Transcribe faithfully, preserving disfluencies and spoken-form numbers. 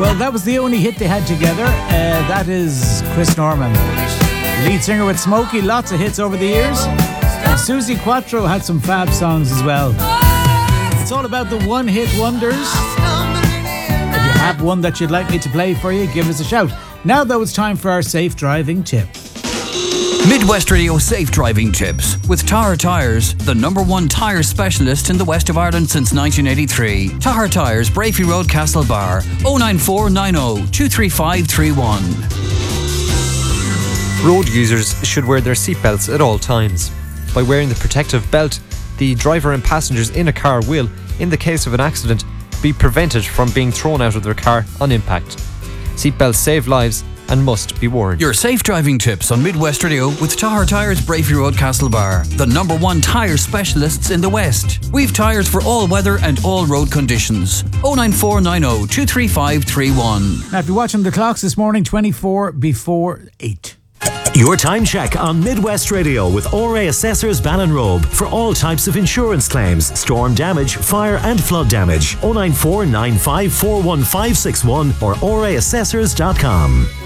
Well, that was the only hit they had together. Uh, that is Chris Norman, lead singer with Smokey. Lots of hits over the years. And Suzi Quatro had some fab songs as well. It's all about the one-hit wonders. If you have one that you'd like me to play for you, give us a shout. Now, though, it's time for our safe driving tip. Midwest Radio Safe Driving Tips with Tahar Tyres, the number one tyre specialist in the west of Ireland since nineteen eighty-three. Tahar Tyres, Brafey Road, Castlebar, oh nine four nine oh two three five three one. Road users should wear their seatbelts at all times. By wearing the protective belt, the driver and passengers in a car will, in the case of an accident, be prevented from being thrown out of their car on impact. Seatbelts save lives and must be worn. Your safe driving tips on Midwest Radio with Tahar Tyres, Brafey Road, Castlebar, the number one tyre specialists in the West. We've tyres for all weather and all road conditions. oh nine four nine oh two three five three one. Now, if you're watching the clocks this morning, twenty-four before eight. Your time check on Midwest Radio with O R A Assessors Ballinrobe for all types of insurance claims, storm damage, fire and flood damage. oh nine four nine five four one five six one or O R A assessors dot com.